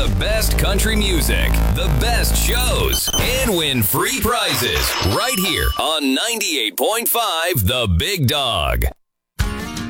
the best country music, the best shows, and win free prizes right here on 98.5 The Big Dog.